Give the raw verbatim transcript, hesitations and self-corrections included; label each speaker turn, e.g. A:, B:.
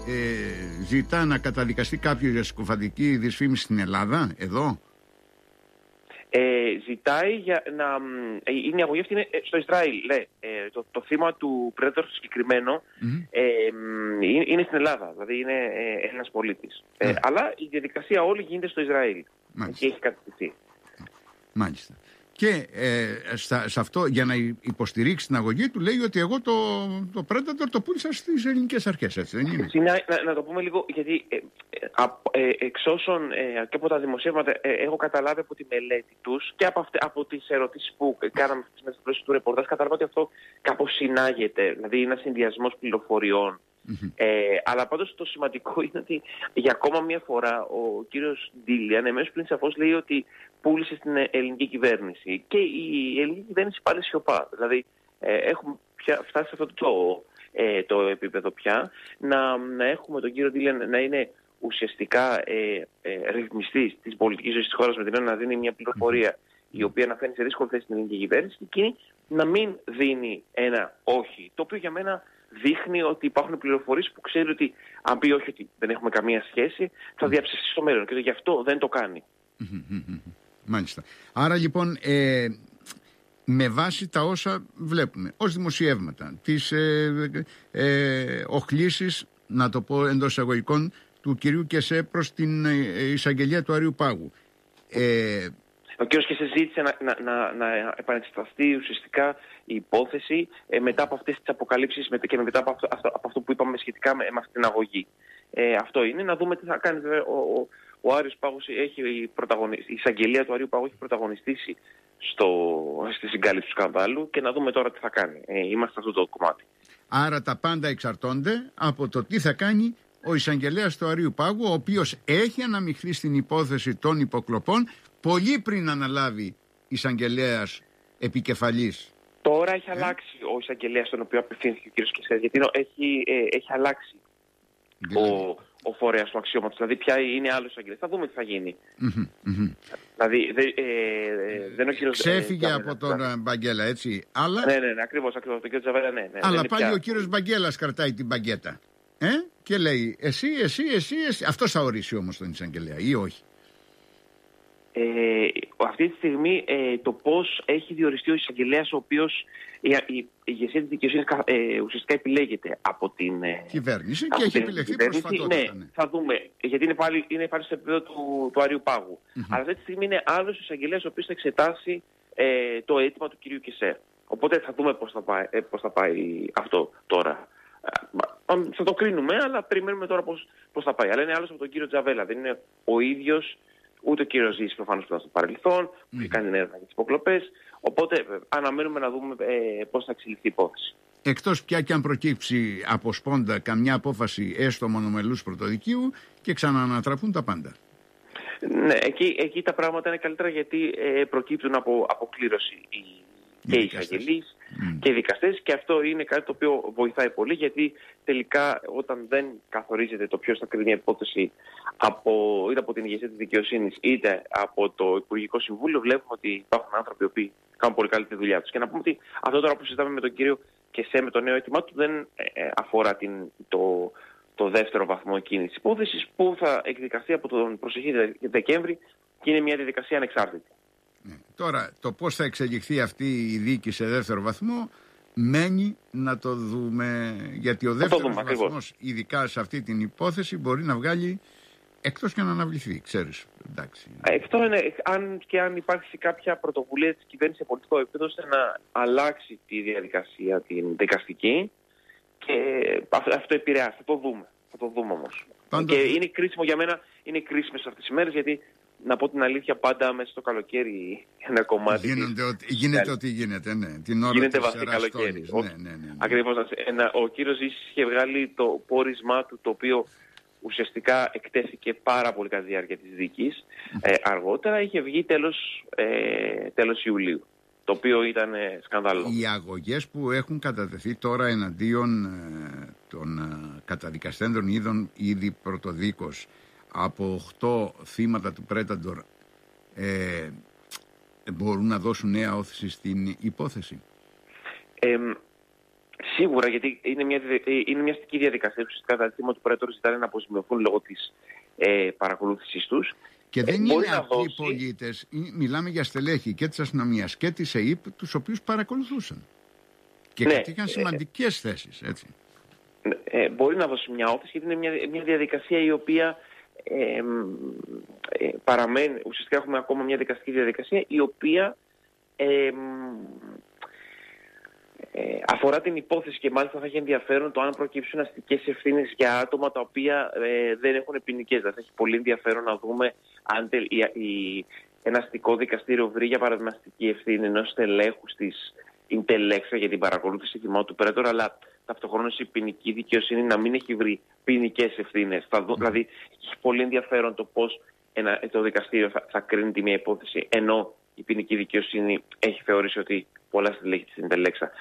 A: ε, ζητά να καταδικαστεί κάποιος για συκοφαντική δυσφήμιση στην Ελλάδα, εδώ.
B: Ε, ζητάει για να... Ε, είναι η αγωγή αυτή είναι στο Ισραήλ. Λέει, ε, το, το θύμα του Predator συγκεκριμένο mm-hmm. ε, είναι, είναι στην Ελλάδα. Δηλαδή είναι ε, ένας πολίτης. Mm-hmm. Ε, αλλά η διαδικασία όλη γίνεται στο Ισραήλ.
A: Μάλιστα.
B: Και έχει κατευθυνθεί.
A: Μάλιστα. Και ε, στα, σε αυτό, για να υποστηρίξει την αγωγή του, λέει ότι εγώ το, το Predator το πούλησα στις ελληνικές αρχές, έτσι δεν είναι?
B: Να, να, να το πούμε λίγο, γιατί ε, ε, εξ όσων ε, και από τα δημοσίευματα ε, έχω καταλάβει από τη μελέτη τους και από, αυτε, από τις ερωτήσεις που κάναμε μέσα στο πλαίσιο του ρεπορτάζ, καταλάβω ότι αυτό κάπως συνάγεται, δηλαδή είναι ένας συνδυασμός πληροφοριών. Mm-hmm. Ε, αλλά πάντως το σημαντικό είναι ότι για ακόμα μια φορά ο κύριος Ντίλιαν εμέσως πλην σαφώς λέει ότι πούλησε στην ελληνική κυβέρνηση και η ελληνική κυβέρνηση πάλι σιωπά. Δηλαδή ε, έχουμε πια φτάσει σε αυτό το, ε, το επίπεδο πια να, να έχουμε τον κύριο Ντίλιαν να είναι ουσιαστικά ε, ε, ρυθμιστής της πολιτικής ζωής της χώρας, με την έννοια να δίνει μια πληροφορία mm-hmm. η οποία να φαίνει σε δύσκολη θέση στην ελληνική κυβέρνηση και εκείνη να μην δίνει ένα όχι, το οποίο για μένα δείχνει ότι υπάρχουν πληροφορίες που ξέρει ότι αν πει όχι ότι δεν έχουμε καμία σχέση θα διαψευστεί στο μέλλον και γι' αυτό δεν το κάνει.
A: Μάλιστα. Άρα λοιπόν ε, με βάση τα όσα βλέπουμε ως δημοσιεύματα, τις ε, ε, οχλήσεις, να το πω εντός εισαγωγικών, του κυρίου Κεσέ προς την ε, εισαγγελία του Αριού Πάγου, ε,
B: ο κύριος Κεσέ ζήτησε να, να, να, να επανεξεταστεί ουσιαστικά η υπόθεση ε, μετά από αυτές τις αποκαλύψεις και μετά από αυτό, αυτό, από αυτό που είπαμε σχετικά με, με αυτή την αγωγή. Ε, αυτό είναι. Να δούμε τι θα κάνει. Ο, ο, ο Άριος Πάγος έχει πρωταγωνιστήσει, η εισαγγελία του Αρίου Πάγου έχει πρωταγωνιστήσει στο, στη συγκάλυψη του σκανδάλου και να δούμε τώρα τι θα κάνει. Ε, είμαστε σε αυτό το κομμάτι.
A: Άρα τα πάντα εξαρτώνται από το τι θα κάνει ο εισαγγελέας του Αρίου Πάγου, ο οποίος έχει αναμειχθεί στην υπόθεση των υποκλοπών πολύ πριν αναλάβει εισαγγελέας επικεφαλής.
B: Τώρα έχει
A: ε? αλλάξει
B: ο εισαγγελέας στον οποίο απευθύνθηκε ο κ. Κεσέ, γιατί έχει, ε, έχει αλλάξει δηλαδή ο, ο φορέας του αξιώματος. Δηλαδή πια είναι άλλος εισαγγελέας. Θα δούμε τι θα γίνει.
A: Mm-hmm, mm-hmm.
B: Δηλαδή δε, ε, δεν ο κύριος...
A: Ξέφυγε ε, από τον ναι. Μπαγκέλα, έτσι. Αλλά...
B: Ναι, ναι, ναι, ακριβώς, ακριβώς. Τον κύριο Τζαβέλα, ναι, ναι.
A: Αλλά πάλι
B: πια...
A: ο κύριος Μπαγκέλας κρατάει την μπαγκέτα. Ε? Και λέει εσύ, εσύ, εσύ, εσύ. Αυτός θα ορίσει όμως τον εισαγγελέα ή όχι?
B: Ε, αυτή τη στιγμή ε, το πώς έχει διοριστεί ο εισαγγελέας, ο οποίος η, η, η ηγεσία της δικαιοσύνης ε, ουσιαστικά επιλέγεται από την ε,
A: κυβέρνηση και έχει επιλεχθεί προσφατότατα.
B: Ναι, ναι, θα δούμε. Γιατί είναι πάλι, είναι πάλι στο επίπεδο του, του Αριού Πάγου. Mm-hmm. Αλλά αυτή τη στιγμή είναι άλλος εισαγγελέας ο οποίος θα εξετάσει ε, το αίτημα του κυρίου Κεσέ. Οπότε θα δούμε πώς θα πάει, ε, πώς θα πάει αυτό τώρα. Ε, θα το κρίνουμε, αλλά περιμένουμε τώρα πώς, πώς θα πάει. Αλλά είναι άλλος από τον κύριο Τζαβέλα. Δεν είναι ο ίδιος. Ούτε ο κύριος Ζήσης προφανώς που ήταν στο παρελθόν, mm. που είχε κάνει έρευνα για τις υποκλοπές. Οπότε αναμένουμε να δούμε ε, πώς θα εξελιχθεί η υπόθεση.
A: Εκτός πια και αν προκύψει από σπόντα καμιά απόφαση έστω μονομελούς πρωτοδικείου και ξαναανατραπούν τα πάντα.
B: Ναι, εκεί, εκεί τα πράγματα είναι καλύτερα γιατί ε, προκύπτουν από αποκλήρωση οι, και οι εισαγγελείς mm. και οι δικαστές και αυτό είναι κάτι το οποίο βοηθάει πολύ γιατί τελικά όταν δεν καθορίζεται το ποιος θα κρίνει μια υπόθεση από, είτε από την ηγεσία της δικαιοσύνης είτε από το Υπουργικό Συμβούλιο βλέπουμε ότι υπάρχουν άνθρωποι οι οποίοι κάνουν πολύ καλή τη δουλειά τους. Και να πούμε ότι αυτό τώρα που συζητάμε με τον κύριο Κεσέ με το νέο αίτημά του δεν ε, αφορά την, το, το δεύτερο βαθμό εκείνης της υπόθεσης που θα εκδικαστεί από τον προσεχή Δεκέμβρη και είναι μια διαδικασία ανεξάρτητη.
A: Τώρα το πώς θα εξελιχθεί αυτή η δίκη σε δεύτερο βαθμό μένει να το δούμε, γιατί ο δεύτερος βαθμός ακριβώς. Ειδικά σε αυτή την υπόθεση μπορεί να βγάλει εκτός και να αναβληθεί, ξέρεις. Εντάξει.
B: Αυτό είναι, αν και αν υπάρχει κάποια πρωτοβουλία της κυβέρνησης σε πολιτικό επίπεδο ώστε να αλλάξει τη διαδικασία την δικαστική και αυτό επηρεάζει, θα το δούμε, θα το δούμε όμως. Πάντως... Και είναι κρίσιμο για μένα, είναι κρίσιμες αυτές τις μέρες γιατί να πω την αλήθεια, πάντα μέσα στο καλοκαίρι ένα κομμάτι.
A: Γίνεται, ότι, γίνεται ό,τι γίνεται, ναι. Την ώρα
B: γίνεται βαθύ καλοκαίρι.
A: Ναι, ναι, ναι, ναι.
B: Ακριβώς. Ένα, ο κύριος Ζήσης είχε βγάλει το πόρισμά του, το οποίο ουσιαστικά εκτέθηκε πάρα πολύ κατά τη διάρκεια της δίκης. Ε, αργότερα είχε βγει τέλος, ε, τέλος Ιουλίου, το οποίο ήταν ε, σκανδαλό.
A: Οι αγωγές που έχουν κατατεθεί τώρα εναντίον ε, των ε, καταδικαστέντων είδων ήδη πρωτοδίκως από οκτώ θύματα του Predator ε, μπορούν να δώσουν νέα όθηση στην υπόθεση.
B: Ε, Σίγουρα, γιατί είναι μια, είναι μια αστική διαδικασία. Ουσιαστικά τα θύματα του Πρέτορ ζητάνε να αποζημιωθούν λόγω της ε, παρακολούθησης τους.
A: Και δεν
B: ε,
A: είναι
B: απλοί
A: δώσει... πολίτες. Μιλάμε για στελέχη και της αστυνομίας και της ΕΥΠ, τους οποίους παρακολουθούσαν. Και ναι, κατήχαν σημαντικές ε, θέσεις, έτσι.
B: Ε, μπορεί να δώσει μια όθηση, γιατί είναι μια, μια διαδικασία η οποία ε, ε, παραμένει. Ουσιαστικά έχουμε ακόμα μια δικαστική διαδικασία η οποία ε, ε, αφορά την υπόθεση, και μάλιστα θα έχει ενδιαφέρον το αν προκύψουν αστικές ευθύνες για άτομα τα οποία ε, δεν έχουν ποινικές. Δηλαδή θα έχει πολύ ενδιαφέρον να δούμε αν τε, η, η, ένα αστικό δικαστήριο βρει για παράδειγμα αστική ευθύνη ενός στελέχους της Ιντελέξα για την παρακολούθηση θυμάτων του Πρέτορ, αλλά ταυτοχρόνως η ποινική δικαιοσύνη να μην έχει βρει ποινικές ευθύνες. Mm. Δηλαδή έχει πολύ ενδιαφέρον το πώς ένα, το δικαστήριο θα, θα κρίνει τη μία υπόθεση, ενώ η ποινική δικαιοσύνη έχει θεωρήσει ότι πολλά στελέχη της Ιντελέξα